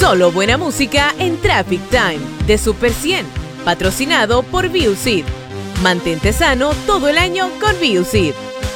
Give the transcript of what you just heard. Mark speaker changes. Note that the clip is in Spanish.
Speaker 1: Solo buena música en Traffic Time de Super 100, patrocinado por Biusid. Mantente sano todo el año con Biusid.